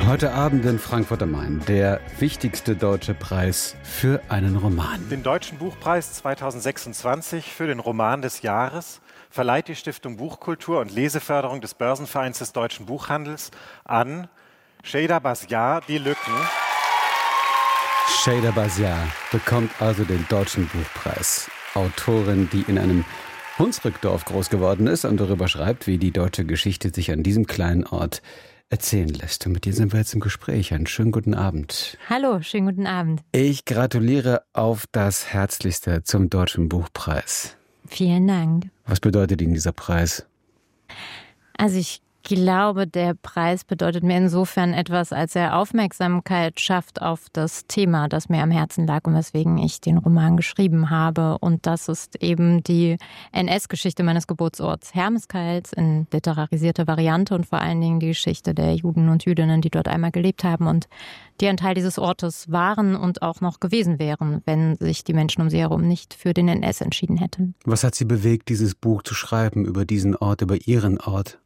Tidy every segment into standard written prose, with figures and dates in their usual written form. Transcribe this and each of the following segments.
Heute Abend in Frankfurt am Main der wichtigste deutsche Preis für einen Roman. Den Deutschen Buchpreis 2026 für den Roman des Jahres verleiht die Stiftung Buchkultur und Leseförderung des Börsenvereins des deutschen Buchhandels an Şeyda Bazziar, Die Lücken. Şeyda Bazziar bekommt also den Deutschen Buchpreis. Autorin, die in einem Hunsrückdorf groß geworden ist und darüber schreibt, wie die deutsche Geschichte sich an diesem kleinen Ort erzählen lässt. Und mit dir sind wir jetzt im Gespräch. Einen schönen guten Abend. Hallo, schönen guten Abend. Ich gratuliere auf das Herzlichste zum Deutschen Buchpreis. Vielen Dank. Was bedeutet Ihnen dieser Preis? Also ich glaube, der Preis bedeutet mir insofern etwas, als er Aufmerksamkeit schafft auf das Thema, das mir am Herzen lag und weswegen ich den Roman geschrieben habe. Und das ist eben die NS-Geschichte meines Geburtsorts Hermeskeil in literarisierter Variante und vor allen Dingen die Geschichte der Juden und Jüdinnen, die dort einmal gelebt haben und die ein Teil dieses Ortes waren und auch noch gewesen wären, wenn sich die Menschen um sie herum nicht für den NS entschieden hätten. Was hat Sie bewegt, dieses Buch zu schreiben über diesen Ort, über Ihren Ort?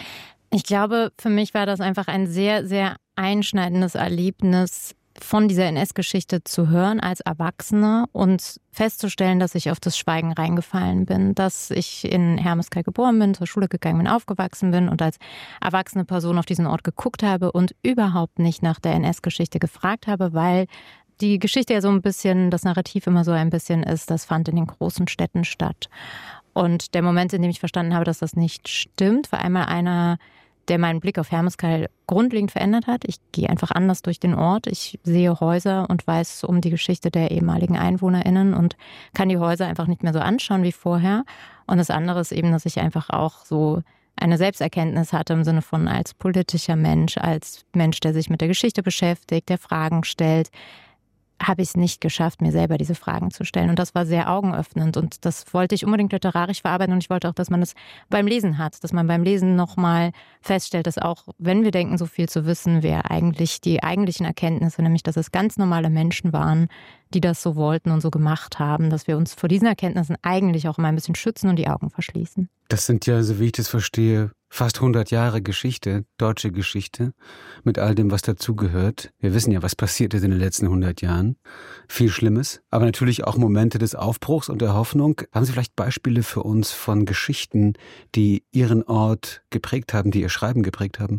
Ich glaube, für mich war das einfach ein sehr, sehr einschneidendes Erlebnis, von dieser NS-Geschichte zu hören als Erwachsene und festzustellen, dass ich auf das Schweigen reingefallen bin, dass ich in Hermeskeil geboren bin, zur Schule gegangen bin, aufgewachsen bin und als erwachsene Person auf diesen Ort geguckt habe und überhaupt nicht nach der NS-Geschichte gefragt habe, weil die Geschichte ja so ein bisschen, das Narrativ immer so ein bisschen ist, das fand in den großen Städten statt. Und der Moment, in dem ich verstanden habe, dass das nicht stimmt, war einmal einer, der meinen Blick auf Hermeskeil grundlegend verändert hat. Ich gehe einfach anders durch den Ort. Ich sehe Häuser und weiß um die Geschichte der ehemaligen EinwohnerInnen und kann die Häuser einfach nicht mehr so anschauen wie vorher. Und das andere ist eben, dass ich einfach auch so eine Selbsterkenntnis hatte im Sinne von als politischer Mensch, als Mensch, der sich mit der Geschichte beschäftigt, der Fragen stellt, habe ich es nicht geschafft, mir selber diese Fragen zu stellen. Und das war sehr augenöffnend und das wollte ich unbedingt literarisch verarbeiten und ich wollte auch, dass man das beim Lesen hat, dass man beim Lesen nochmal feststellt, dass auch, wenn wir denken, so viel zu wissen, wir eigentlich die eigentlichen Erkenntnisse, nämlich, dass es ganz normale Menschen waren, die das so wollten und so gemacht haben, dass wir uns vor diesen Erkenntnissen eigentlich auch mal ein bisschen schützen und die Augen verschließen. Das sind ja, so wie ich das verstehe, fast 100 Jahre Geschichte, deutsche Geschichte, mit all dem, was dazugehört. Wir wissen ja, was passiert ist in den letzten 100 Jahren. Viel Schlimmes, aber natürlich auch Momente des Aufbruchs und der Hoffnung. Haben Sie vielleicht Beispiele für uns von Geschichten, die Ihren Ort geprägt haben, die Ihr Schreiben geprägt haben?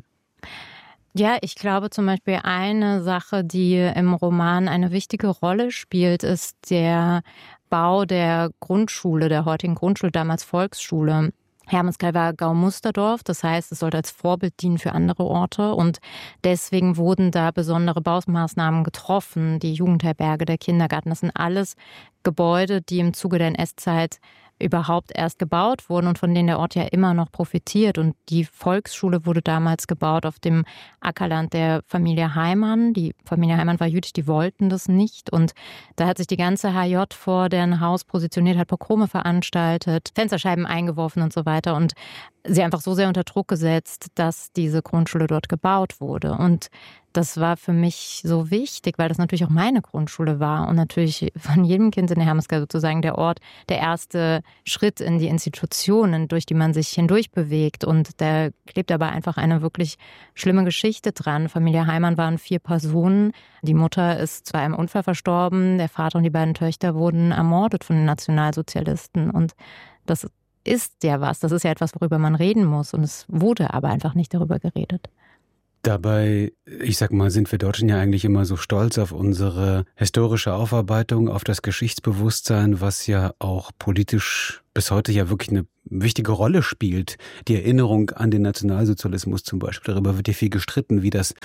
Ja, ich glaube zum Beispiel eine Sache, die im Roman eine wichtige Rolle spielt, ist der Bau der Grundschule, der heutigen Grundschule, damals Volksschule. Hermeskeil war Gaumusterdorf, das heißt, es sollte als Vorbild dienen für andere Orte und deswegen wurden da besondere Baumaßnahmen getroffen, die Jugendherberge, der Kindergarten, das sind alles Gebäude, die im Zuge der NS-Zeit überhaupt erst gebaut wurden und von denen der Ort ja immer noch profitiert. Und die Volksschule wurde damals gebaut auf dem Ackerland der Familie Heimann. Die Familie Heimann war jüdisch, die wollten das nicht. Und da hat sich die ganze HJ vor deren Haus positioniert, hat Pogrome veranstaltet, Fensterscheiben eingeworfen und so weiter. Und sie einfach so sehr unter Druck gesetzt, dass diese Grundschule dort gebaut wurde. Und das war für mich so wichtig, weil das natürlich auch meine Grundschule war und natürlich von jedem Kind in der Hermeskeil sozusagen der Ort, der erste Schritt in die Institutionen, durch die man sich hindurch bewegt. Und da klebt aber einfach eine wirklich schlimme Geschichte dran. Familie Heimann waren 4 Personen. Die Mutter ist bei einem Unfall verstorben, der Vater und die beiden Töchter wurden ermordet von den Nationalsozialisten. Und das ist ja was, das ist ja etwas, worüber man reden muss. Und es wurde aber einfach nicht darüber geredet. Dabei, ich sag mal, sind wir Deutschen ja eigentlich immer so stolz auf unsere historische Aufarbeitung, auf das Geschichtsbewusstsein, was ja auch politisch bis heute ja wirklich eine wichtige Rolle spielt. Die Erinnerung an den Nationalsozialismus zum Beispiel, darüber wird ja viel gestritten, wie das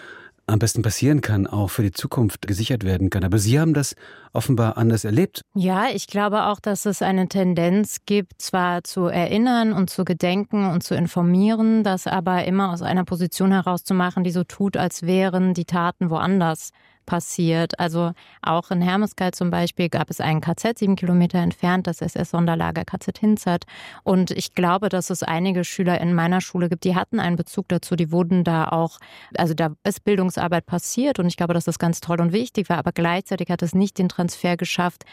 am besten passieren kann, auch für die Zukunft gesichert werden kann. Aber Sie haben das offenbar anders erlebt. Ja, ich glaube auch, dass es eine Tendenz gibt, zwar zu erinnern und zu gedenken und zu informieren, das aber immer aus einer Position herauszumachen, die so tut, als wären die Taten woanders passiert. Also auch in Hermeskeil zum Beispiel gab es ein KZ 7 Kilometer entfernt, das SS-Sonderlager KZ Hinzert. Und ich glaube, dass es einige Schüler in meiner Schule gibt, die hatten einen Bezug dazu, die wurden da auch, also da ist Bildungsarbeit passiert und ich glaube, dass das ganz toll und wichtig war, aber gleichzeitig hat es nicht den Transfer geschafft,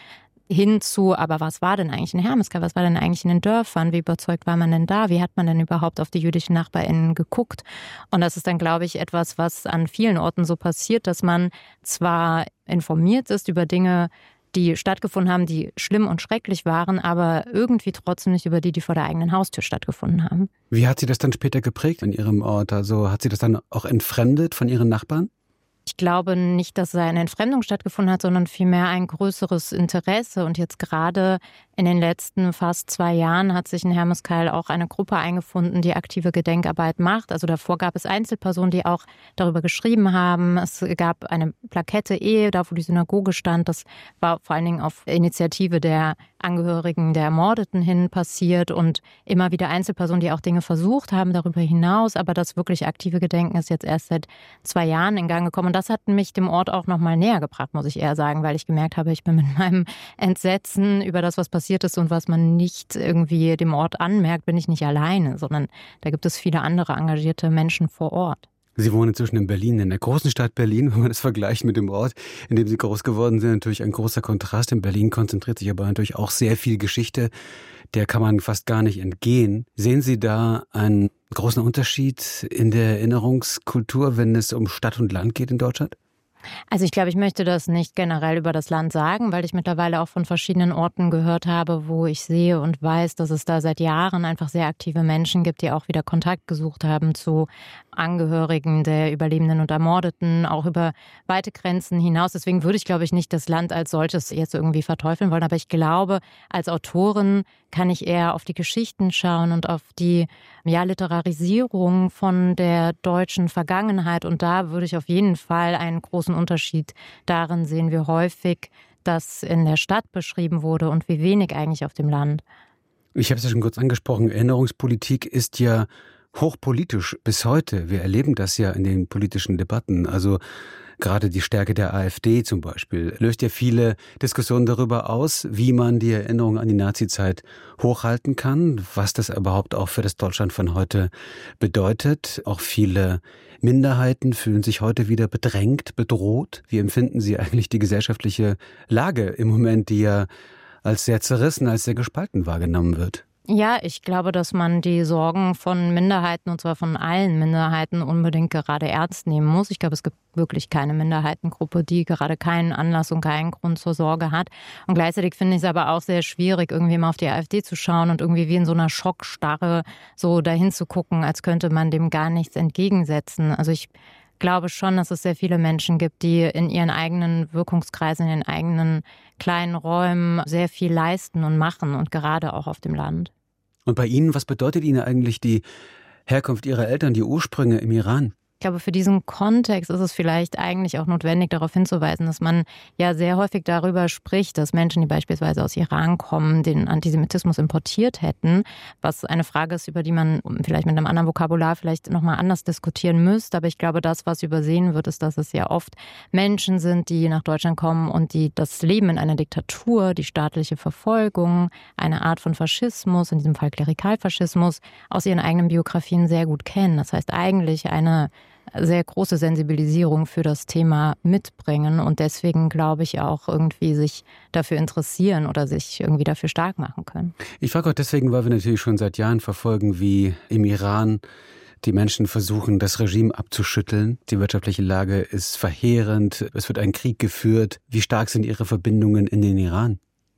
hinzu, aber was war denn eigentlich in Hermeskeil, was war denn eigentlich in den Dörfern, wie überzeugt war man denn da, wie hat man denn überhaupt auf die jüdischen NachbarInnen geguckt? Und das ist dann, glaube ich, etwas, was an vielen Orten so passiert, dass man zwar informiert ist über Dinge, die stattgefunden haben, die schlimm und schrecklich waren, aber irgendwie trotzdem nicht über die vor der eigenen Haustür stattgefunden haben. Wie hat sie das dann später geprägt in ihrem Ort? Also hat sie das dann auch entfremdet von ihren Nachbarn? Ich glaube nicht, dass da eine Entfremdung stattgefunden hat, sondern vielmehr ein größeres Interesse. Und jetzt gerade in den letzten fast 2 Jahren hat sich in Hermeskeil auch eine Gruppe eingefunden, die aktive Gedenkarbeit macht. Also davor gab es Einzelpersonen, die auch darüber geschrieben haben. Es gab eine Plakette da wo die Synagoge stand. Das war vor allen Dingen auf Initiative der Angehörigen der Ermordeten hin passiert und immer wieder Einzelpersonen, die auch Dinge versucht haben darüber hinaus. Aber das wirklich aktive Gedenken ist jetzt erst seit 2 Jahren in Gang gekommen. Und das hat mich dem Ort auch noch mal näher gebracht, muss ich eher sagen, weil ich gemerkt habe, ich bin mit meinem Entsetzen über das, was passiert ist und was man nicht irgendwie dem Ort anmerkt, bin ich nicht alleine, sondern da gibt es viele andere engagierte Menschen vor Ort. Sie wohnen inzwischen in Berlin, in der großen Stadt Berlin, wenn man das vergleicht mit dem Ort, in dem Sie groß geworden sind. Natürlich ein großer Kontrast. In Berlin konzentriert sich aber natürlich auch sehr viel Geschichte. Der kann man fast gar nicht entgehen. Sehen Sie da einen großen Unterschied in der Erinnerungskultur, wenn es um Stadt und Land geht in Deutschland? Also ich glaube, ich möchte das nicht generell über das Land sagen, weil ich mittlerweile auch von verschiedenen Orten gehört habe, wo ich sehe und weiß, dass es da seit Jahren einfach sehr aktive Menschen gibt, die auch wieder Kontakt gesucht haben zu Angehörigen der Überlebenden und Ermordeten, auch über weite Grenzen hinaus. Deswegen würde ich, glaube ich, nicht das Land als solches jetzt irgendwie verteufeln wollen. Aber ich glaube, als Autorin kann ich eher auf die Geschichten schauen und auf die Literarisierung von der deutschen Vergangenheit. Und da würde ich auf jeden Fall einen großen Unterschied darin sehen, wie häufig das in der Stadt beschrieben wurde und wie wenig eigentlich auf dem Land. Ich habe es ja schon kurz angesprochen, Erinnerungspolitik ist ja hochpolitisch bis heute. Wir erleben das ja in den politischen Debatten. Also gerade die Stärke der AfD zum Beispiel löst ja viele Diskussionen darüber aus, wie man die Erinnerung an die Nazizeit hochhalten kann, was das überhaupt auch für das Deutschland von heute bedeutet. Auch viele Minderheiten fühlen sich heute wieder bedrängt, bedroht. Wie empfinden Sie eigentlich die gesellschaftliche Lage im Moment, die ja als sehr zerrissen, als sehr gespalten wahrgenommen wird? Ja, ich glaube, dass man die Sorgen von Minderheiten, und zwar von allen Minderheiten, unbedingt gerade ernst nehmen muss. Ich glaube, es gibt wirklich keine Minderheitengruppe, die gerade keinen Anlass und keinen Grund zur Sorge hat. Und gleichzeitig finde ich es aber auch sehr schwierig, irgendwie mal auf die AfD zu schauen und irgendwie wie in so einer Schockstarre so dahin zu gucken, als könnte man dem gar nichts entgegensetzen. Also ich glaube schon, dass es sehr viele Menschen gibt, die in ihren eigenen Wirkungskreisen, in den eigenen kleinen Räumen sehr viel leisten und machen und gerade auch auf dem Land. Und bei Ihnen, was bedeutet Ihnen eigentlich die Herkunft Ihrer Eltern, die Ursprünge im Iran? Ich glaube, für diesen Kontext ist es vielleicht eigentlich auch notwendig, darauf hinzuweisen, dass man ja sehr häufig darüber spricht, dass Menschen, die beispielsweise aus Iran kommen, den Antisemitismus importiert hätten, was eine Frage ist, über die man vielleicht mit einem anderen Vokabular vielleicht nochmal anders diskutieren müsste. Aber ich glaube, das, was übersehen wird, ist, dass es ja oft Menschen sind, die nach Deutschland kommen und die das Leben in einer Diktatur, die staatliche Verfolgung, eine Art von Faschismus, in diesem Fall Klerikalfaschismus, aus ihren eigenen Biografien sehr gut kennen. Das heißt eigentlich eine sehr große Sensibilisierung für das Thema mitbringen und deswegen, glaube ich, auch irgendwie sich dafür interessieren oder sich irgendwie dafür stark machen können. Ich frage auch deswegen, weil wir natürlich schon seit Jahren verfolgen, wie im Iran die Menschen versuchen, das Regime abzuschütteln. Die wirtschaftliche Lage ist verheerend, es wird ein Krieg geführt. Wie stark sind Ihre Verbindungen in den Iran?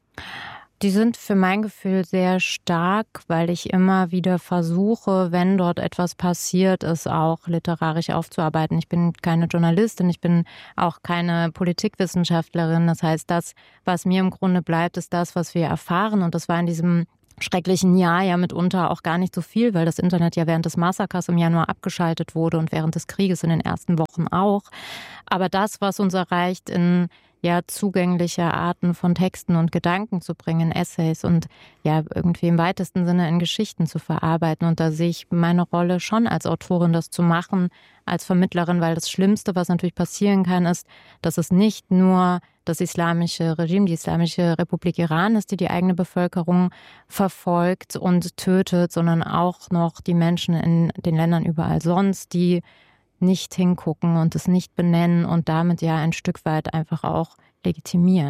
Die sind für mein Gefühl sehr stark, weil ich immer wieder versuche, wenn dort etwas passiert, es auch literarisch aufzuarbeiten. Ich bin keine Journalistin, ich bin auch keine Politikwissenschaftlerin. Das heißt, das, was mir im Grunde bleibt, ist das, was wir erfahren. Und das war in diesem schrecklichen Jahr ja mitunter auch gar nicht so viel, weil das Internet ja während des Massakers im Januar abgeschaltet wurde und während des Krieges in den ersten Wochen auch. Aber das, was uns erreicht, in zugängliche Arten von Texten und Gedanken zu bringen, Essays und irgendwie im weitesten Sinne in Geschichten zu verarbeiten. Und da sehe ich meine Rolle schon als Autorin, das zu machen, als Vermittlerin, weil das Schlimmste, was natürlich passieren kann, ist, dass es nicht nur das islamische Regime, die Islamische Republik Iran ist, die die eigene Bevölkerung verfolgt und tötet, sondern auch noch die Menschen in den Ländern überall sonst, die nicht hingucken und es nicht benennen und damit ja ein Stück weit einfach auch legitimieren.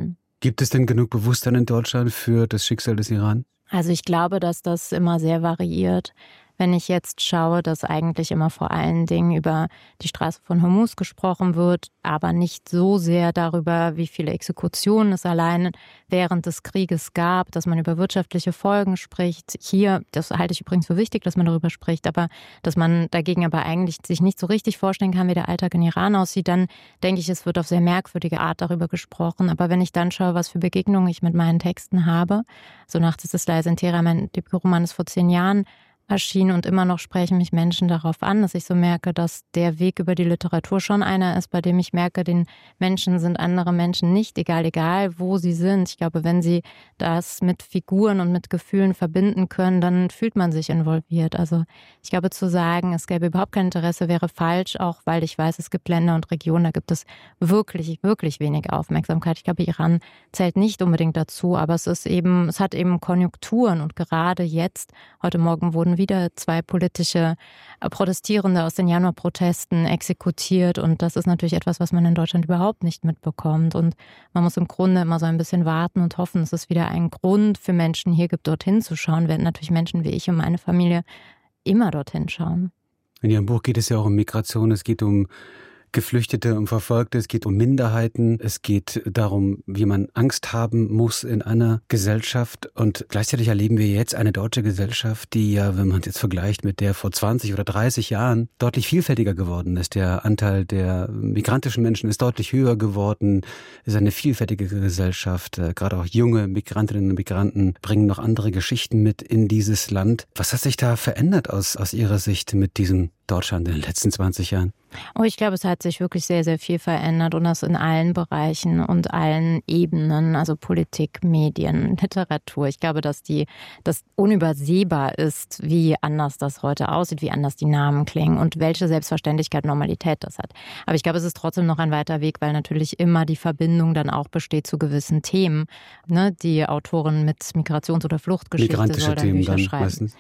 Gibt es denn genug Bewusstsein in Deutschland für das Schicksal des Iran? Also ich glaube, dass das immer sehr variiert. Wenn ich jetzt schaue, dass eigentlich immer vor allen Dingen über die Straße von Hormuz gesprochen wird, aber nicht so sehr darüber, wie viele Exekutionen es allein während des Krieges gab, dass man über wirtschaftliche Folgen spricht. Hier, das halte ich übrigens für wichtig, dass man darüber spricht, aber dass man dagegen aber eigentlich sich nicht so richtig vorstellen kann, wie der Alltag in Iran aussieht, dann denke ich, es wird auf sehr merkwürdige Art darüber gesprochen. Aber wenn ich dann schaue, was für Begegnungen ich mit meinen Texten habe, so Nachts ist es leise in Teheran, mein Debütroman ist vor 10 Jahren erschienen und immer noch sprechen mich Menschen darauf an, dass ich so merke, dass der Weg über die Literatur schon einer ist, bei dem ich merke, den Menschen sind andere Menschen nicht egal wo sie sind. Ich glaube, wenn sie das mit Figuren und mit Gefühlen verbinden können, dann fühlt man sich involviert. Also ich glaube, zu sagen, es gäbe überhaupt kein Interesse, wäre falsch, auch weil ich weiß, es gibt Länder und Regionen, da gibt es wirklich, wirklich wenig Aufmerksamkeit. Ich glaube, Iran zählt nicht unbedingt dazu, aber es hat eben Konjunkturen und gerade jetzt, heute Morgen wurden wieder 2 politische Protestierende aus den Januarprotesten exekutiert und das ist natürlich etwas, was man in Deutschland überhaupt nicht mitbekommt und man muss im Grunde immer so ein bisschen warten und hoffen, dass es wieder einen Grund für Menschen hier gibt, dorthin zu schauen, während natürlich Menschen wie ich und meine Familie immer dorthin schauen. In Ihrem Buch geht es ja auch um Migration, es geht um Geflüchtete und Verfolgte, es geht um Minderheiten, es geht darum, wie man Angst haben muss in einer Gesellschaft und gleichzeitig erleben wir jetzt eine deutsche Gesellschaft, die ja, wenn man es jetzt vergleicht mit der vor 20 oder 30 Jahren, deutlich vielfältiger geworden ist. Der Anteil der migrantischen Menschen ist deutlich höher geworden, es ist eine vielfältige Gesellschaft, gerade auch junge Migrantinnen und Migranten bringen noch andere Geschichten mit in dieses Land. Was hat sich da verändert aus Ihrer Sicht mit diesem Deutschland in den letzten 20 Jahren? Oh, ich glaube, es hat sich wirklich sehr, sehr viel verändert und das in allen Bereichen und allen Ebenen, also Politik, Medien, Literatur. Ich glaube, dass das unübersehbar ist, wie anders das heute aussieht, wie anders die Namen klingen und welche Selbstverständlichkeit, Normalität das hat. Aber ich glaube, es ist trotzdem noch ein weiter Weg, weil natürlich immer die Verbindung dann auch besteht zu gewissen Themen. Ne? Die Autorin mit Migrations- oder Fluchtgeschichte soll dann Bücher schreiben. Meistens.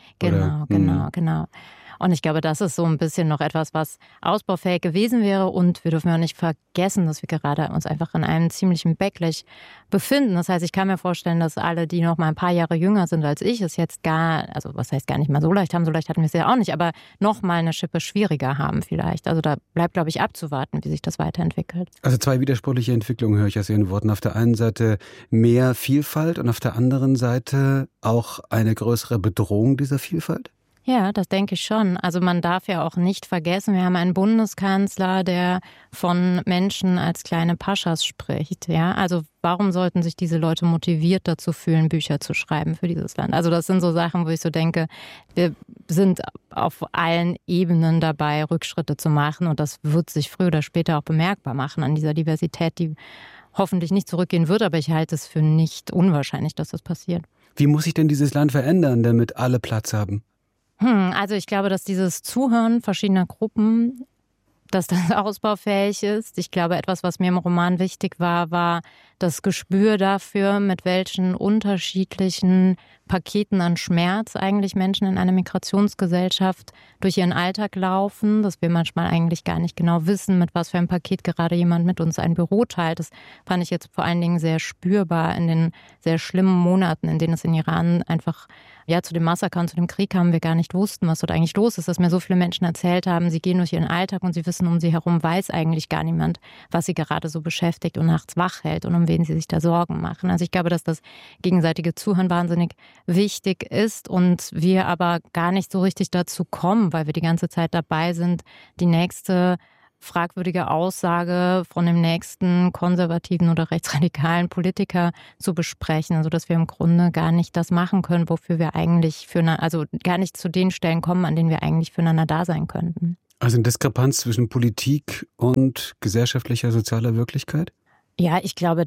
Genau. Und ich glaube, das ist so ein bisschen noch etwas, was ausbaufähig gewesen wäre. Und wir dürfen ja auch nicht vergessen, dass wir gerade uns einfach in einem ziemlichen Backlash befinden. Das heißt, ich kann mir vorstellen, dass alle, die noch mal ein paar Jahre jünger sind als ich, es jetzt was heißt gar nicht mal so leicht haben, so leicht hatten wir es ja auch nicht, aber noch mal eine Schippe schwieriger haben vielleicht. Also da bleibt, glaube ich, abzuwarten, wie sich das weiterentwickelt. Also 2 widersprüchliche Entwicklungen höre ich aus Ihren Worten. Auf der einen Seite mehr Vielfalt und auf der anderen Seite auch eine größere Bedrohung dieser Vielfalt? Ja, das denke ich schon. Also man darf ja auch nicht vergessen, wir haben einen Bundeskanzler, der von Menschen als kleine Paschas spricht. Ja, also warum sollten sich diese Leute motiviert dazu fühlen, Bücher zu schreiben für dieses Land? Also das sind so Sachen, wo ich so denke, wir sind auf allen Ebenen dabei, Rückschritte zu machen und das wird sich früher oder später auch bemerkbar machen an dieser Diversität, die hoffentlich nicht zurückgehen wird, aber ich halte es für nicht unwahrscheinlich, dass das passiert. Wie muss sich denn dieses Land verändern, damit alle Platz haben? Also ich glaube, dass dieses Zuhören verschiedener Gruppen, dass das ausbaufähig ist. Ich glaube, etwas, was mir im Roman wichtig war das Gespür dafür, mit welchen unterschiedlichen Paketen an Schmerz eigentlich Menschen in einer Migrationsgesellschaft durch ihren Alltag laufen, dass wir manchmal eigentlich gar nicht genau wissen, mit was für einem Paket gerade jemand mit uns ein Büro teilt. Das fand ich jetzt vor allen Dingen sehr spürbar in den sehr schlimmen Monaten, in denen es in Iran einfach zu dem Massaker und zu dem Krieg kam, wir gar nicht wussten, was dort eigentlich los ist, dass mir so viele Menschen erzählt haben, sie gehen durch ihren Alltag und sie wissen, um sie herum weiß eigentlich gar niemand, was sie gerade so beschäftigt und nachts wach hält und um wen sie sich da Sorgen machen. Also ich glaube, dass das gegenseitige Zuhören wahnsinnig wichtig ist und wir aber gar nicht so richtig dazu kommen, weil wir die ganze Zeit dabei sind, die nächste fragwürdige Aussage von dem nächsten konservativen oder rechtsradikalen Politiker zu besprechen, also dass wir im Grunde gar nicht das machen können, wofür wir eigentlich gar nicht zu den Stellen kommen, an denen wir eigentlich füreinander da sein könnten. Also eine Diskrepanz zwischen Politik und gesellschaftlicher, sozialer Wirklichkeit? Ja, ich glaube,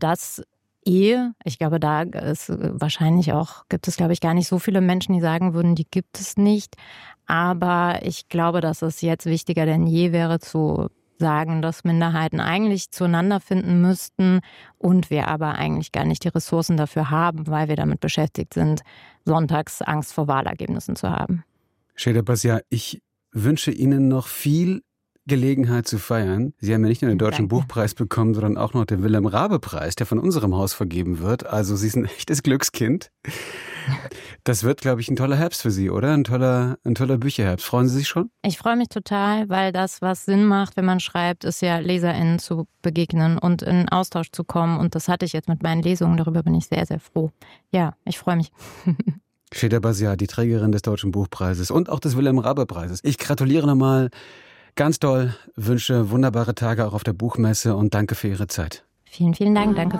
ich glaube, da ist wahrscheinlich auch, gibt es, glaube ich, gar nicht so viele Menschen, die sagen würden, die gibt es nicht. Aber ich glaube, dass es jetzt wichtiger denn je wäre zu sagen, dass Minderheiten eigentlich zueinander finden müssten und wir aber eigentlich gar nicht die Ressourcen dafür haben, weil wir damit beschäftigt sind, sonntags Angst vor Wahlergebnissen zu haben. Sheyda Bazia, ich wünsche Ihnen noch viel Gelegenheit zu feiern. Sie haben ja nicht nur den Deutschen Danke. Buchpreis bekommen, sondern auch noch den Wilhelm-Raabe-Preis, der von unserem Haus vergeben wird. Also Sie sind ein echtes Glückskind. Das wird, glaube ich, ein toller Herbst für Sie, oder? Ein toller Bücherherbst. Freuen Sie sich schon? Ich freue mich total, weil das, was Sinn macht, wenn man schreibt, ist ja LeserInnen zu begegnen und in Austausch zu kommen. Und das hatte ich jetzt mit meinen Lesungen. Darüber bin ich sehr, sehr froh. Ja, ich freue mich. Şeyda Bazziar, die Trägerin des Deutschen Buchpreises und auch des Wilhelm-Raabe-Preises. Ich gratuliere nochmal ganz doll, wünsche wunderbare Tage auch auf der Buchmesse und danke für Ihre Zeit. Vielen, vielen Dank. Danke.